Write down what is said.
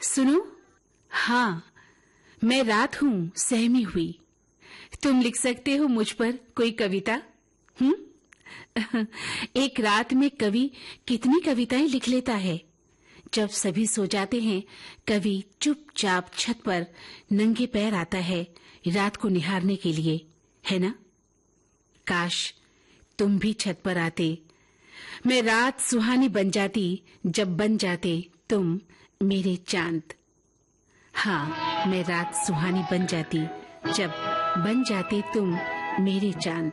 सुनो, हाँ, मैं रात हूँ सहमी हुई। तुम लिख सकते हो मुझ पर कोई कविता? एक रात में कवि कितनी कविताएं लिख लेता है। जब सभी सो जाते हैं, कवि चुपचाप छत पर नंगे पैर आता है रात को निहारने के लिए, है ना? काश तुम भी छत पर आते। मैं रात सुहानी बन जाती जब बन जाते तुम मेरे चांद। हाँ, मैं रात सुहानी बन जाती जब बन जाते तुम मेरे चांद।